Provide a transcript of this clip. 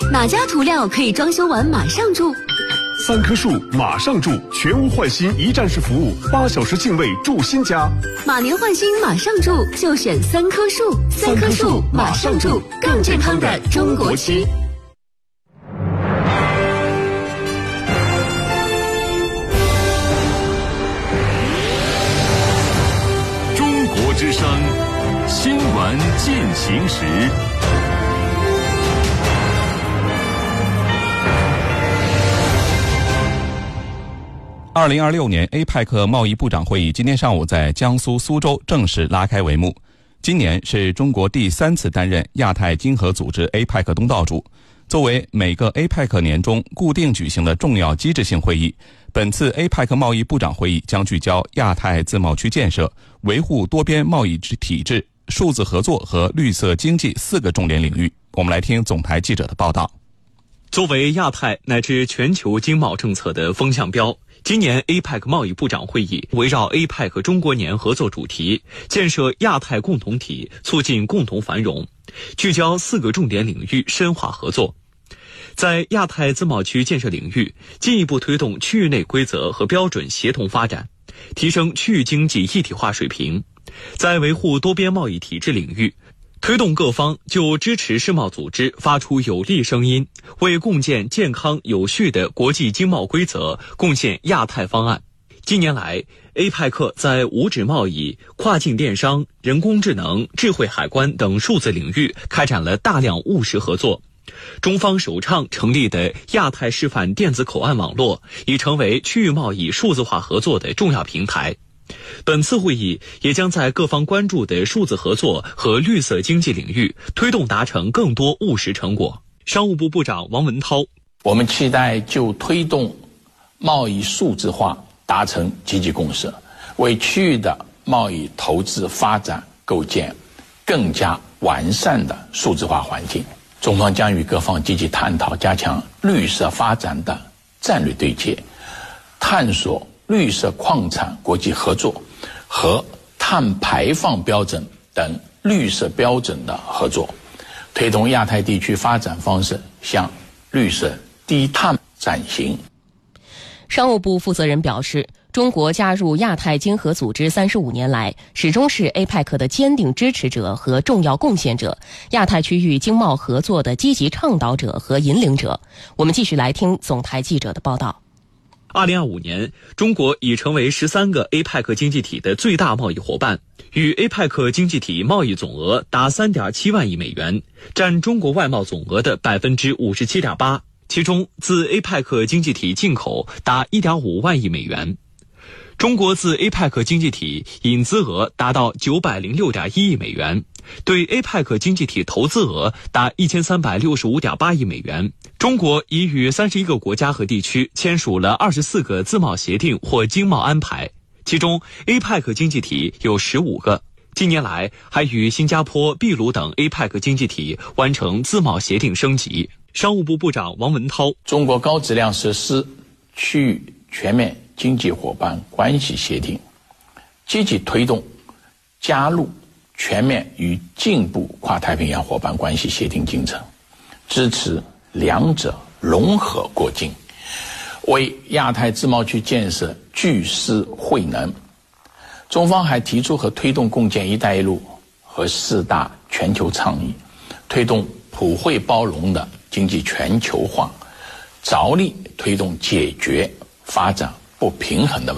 哪家涂料可以装修完马上住 ？3棵树马上住，全屋换新一站式服务，8小时净位住新家。 马年换新马上住，就选3棵树。3棵树马上住，更健康的中国区。 中国之声新闻进行时。 2026年 APEC 贸易部长会议今天上午在江苏苏州正式拉开帷幕。今年是中国第3次担任亚太经合组织 APEC 东道主。作为每个 APEC 年中固定举行的重要机制性会议，本次 APEC 贸易部长会议将聚焦亚太自贸区建设、维护多边贸易体制、数字合作和绿色经济4个重点领域。我们来听总台记者的报道。 作为亚太乃至全球经贸政策的风向标，今年 APEC 贸易部长会议围绕 APEC 中国年合作主题，建设亚太共同体，促进共同繁荣，聚焦4个重点领域深化合作。在亚太自贸区建设领域，进一步推动区域内规则和标准协同发展，提升区域经济一体化水平。在维护多边贸易体制领域，推动各方就支持世贸组织发出有力声音，为共建健康有序的国际经贸规则贡献亚太方案。近年来 APEC 在无纸贸易、跨境电商、人工智能、智慧海关等数字领域开展了大量务实合作。中方首倡成立的亚太示范电子口岸网络已成为区域贸易数字化合作的重要平台。本次会议也将在各方关注的数字合作和绿色经济领域推动达成更多务实成果。商务部部长王文涛， 我们期待就推动贸易数字化达成积极共识，为区域的贸易投资发展构建更加完善的数字化环境。中方将与各方积极探讨加强绿色发展的战略对接，探索绿色矿产国际合作和碳排放标准等绿色标准的合作，推动亚太地区发展方式向绿色低碳转型。 商务部负责人表示，中国加入亚太经合组织35年来，始终是 APEC 的坚定支持者和重要贡献者，亚太区域经贸合作的积极倡导者和引领者。我们继续来听总台记者的报道。 2025年，中国已成为13个 APEC 经济体的最大贸易伙伴，与 APEC 经济体贸易总额达 3.7 万亿美元，占中国外贸总额的 57.8%。其中，自 APEC 经济体进口达 1.5 万亿美元。中国自 APEC 经济体引资额达到 906.1 亿美元，对 APEC 经济体投资额达 1365.8 亿美元。中国已与31个国家和地区签署了24个自贸协定或经贸安排，其中 APEC 经济体有15个。近年来，还与新加坡、秘鲁等 APEC 经济体完成自贸协定升级。商务部部长王文涛， 中国高质量实施区域全面经济伙伴关系协定，积极推动加入全面与进步跨太平洋伙伴关系协定进程，支持两者融合过境，为亚太自贸区建设聚势汇能。中方还提出和推动共建“一带一路”和4大全球倡议，推动普惠包容的经济全球化，着力推动解决发展不平衡的问题。